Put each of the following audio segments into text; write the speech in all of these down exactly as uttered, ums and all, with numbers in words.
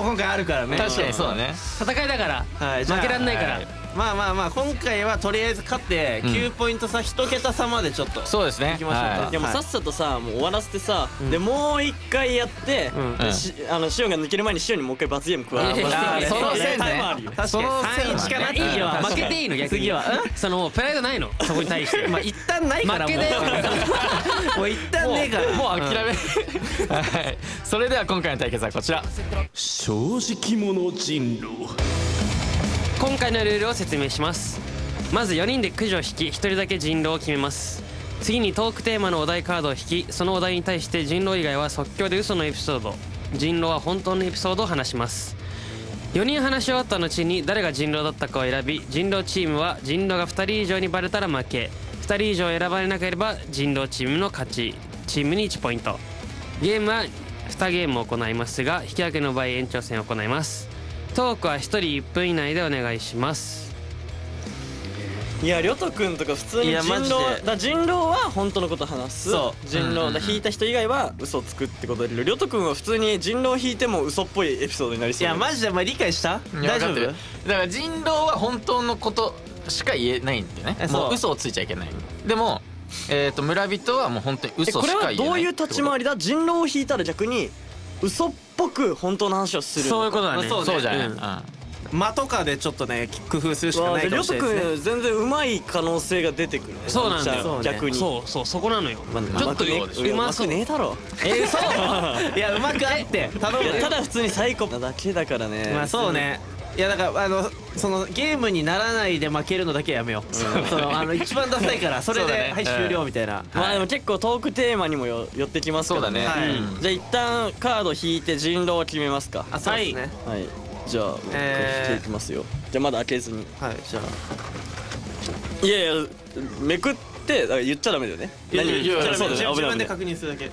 も今回あるからね。 確かにそうだね。 戦いだから、 はい、 負けらんないから。 まあまあまあ今回はとりあえず勝ってきゅうポイント差一桁差までちょっとそうですね。 いきましょうか。 いやもうさっさとさもう終わらせてさ、でもう一回やって、あのシオンが抜ける前にシオンにもう一回罰ゲーム加える。 その線ね。 確かにさんいちかな。 いいよ、負けていいの逆に。次はそのプライドないのそこに対して。 まあ一旦ないからもう。負けだよ。もう一旦ねえから。 もう諦め。はい。それでは今回の対決はこちら。 正直者人狼。 今回のルールを説明します。まずよにんでくじを引きひとりだけ人狼を決めます。次にトークテーマのお題カードを引き、そのお題に対して人狼以外は即興で嘘のエピソード、人狼は本当のエピソードを話します。よにん話し終わった後に誰が人狼だったかを選び、人狼チームは人狼がふたり以上にバレたら負け、ふたり以上選ばれなければ人狼チームの勝ち、チームにいちポイント。ゲームはにゲームを行いますが、引き分けの場合延長戦を行います。トークはひとりいっぷん以内でお願いします。 いや、りょとくんとか普通に人狼だ、人狼は本当のこと話す。そう人狼だ、引いた人以外は嘘をつくってことで、りょとくんは普通に人狼引いても嘘っぽいエピソードになりそう。 いやマジでお前理解した？大丈夫？だから人狼は本当のことしか言えないんだよね。もう嘘をついちゃいけない。でもえっと村人はもう本当に嘘しか言えない。 これはどういう立ち回りだ？人狼を引いたら逆に嘘っぽく本当の話をする。 そういうことだね。 そうじゃない。 間とかでちょっとね工夫するしかないかもしれないですね。 りょとくん全然うまい可能性が出てくるね。 そうなんだよ逆に。 そうそうそこなのよ。ちょっとうまくねえだろ。 え嘘？いやうまくあって頼む。 ただ普通にサイコパだけだからね。 まあそうね。いやだからあのそのゲームにならないで負けるのだけやめよう。そのあの一番ダサいからそれではい終了みたいな。 まあでも結構トークテーマにもよ寄ってきますからね。じゃあ一旦カード引いて人狼を決めますか。 あそうですね。 はい。じゃあ引いていきますよ。じゃあまだ開けずに。 はいじゃあ。 いやいやめくってだから言っちゃダメだよね。 何言っちゃダメ。 そうだね。 自分で確認するだけ。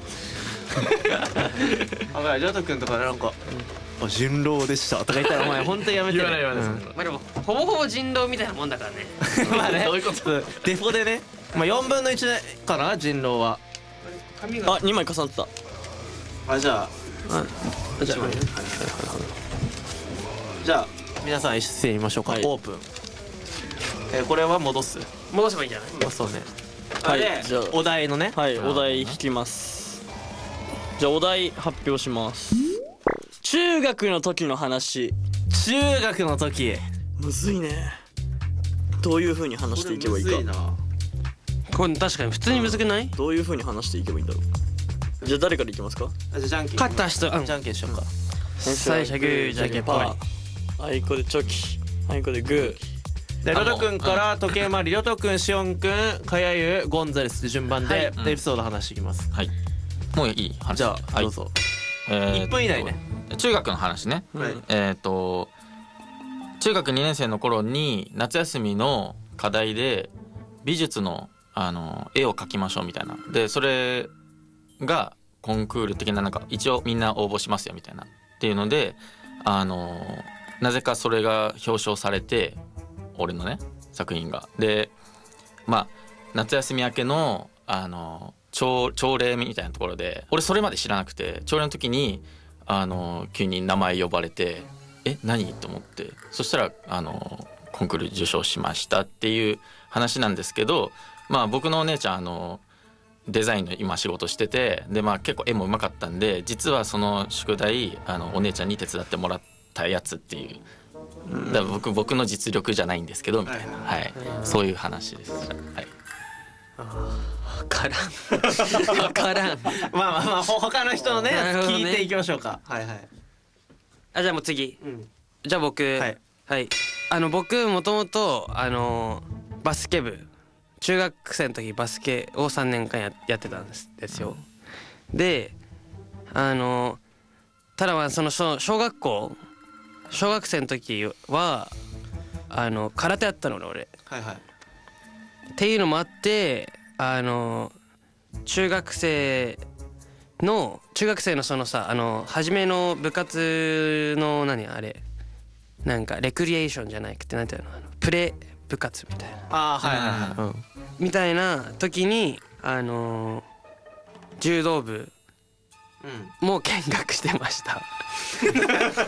あばいりょうとくんとかなんか。人狼でしたとか言ったらお前本当にやめて。 言わない言わない。 まあでもほぼほぼ人狼みたいなもんだからね。 まあね。どういうこと？デフォでね。まあよんぶんのいちかな人狼は。 あにまい重なってた。 あじゃあ。じゃあ。じゃあ皆さん一斉に見ましょうか。オープン。えこれは戻す。 戻せばいいんじゃない？ あそうね。 はい。じゃあお題のね。 はいお題引きます。じゃあお題発表します。中学の時の話。 中学の時むずいね。どういう風に話していけばいいか。 これ確かに普通にむずくない？ どういう風に話していけばいいんだろう。じゃあ誰からいきますか。 じゃあじゃんけん。 勝った人じゃんけんしようか。 最初グーじゃんけんポイ。 あいこでチョキ、あいこでグー。でロトくんから時計回り、ロトくん、シオンくん、かやゆ、ゴンザレスで順番でエピソード話していきます。 はい。もういい話。 じゃあどうぞ。いっぷん以内ね。 中学の話ね。えっと中学にねん生の頃に夏休みの課題で美術のあの絵を描きましょうみたいな。でそれがコンクール的ななんか一応みんな応募しますよみたいなっていうのであのなぜかそれが表彰されて俺のね作品がでまあ夏休み明けのあの朝朝礼みたいなところで俺それまで知らなくて朝礼の時にあの急に名前呼ばれてえ何と思ってそしたらあのコンクール受賞しましたっていう話なんですけどまあ僕のお姉ちゃんあのデザインの今仕事しててでまあ結構絵もうまかったんで実はその宿題あのお姉ちゃんに手伝ってもらったやつっていうだから僕僕の実力じゃないんですけどみたいなはいそういう話です。はい分からん分からん。 まあまあまあ他の人のね聞いていきましょうか。はいはい。 あじゃあもう次。じゃあ僕はいあの僕もともとあのバスケ部中学生の時バスケをさんねんかんややってたんですですよ。であのただまあその小学校小学生の時はあの空手やったのね俺。 はいはい。 っていうのもあってあの中学生の中学生のそのさあの初めの部活の何あれなんかレクリエーションじゃなくてなんていうのあのプレ部活みたいなあはいはいはい、うん、 みたいな時にあの柔道部も見学してました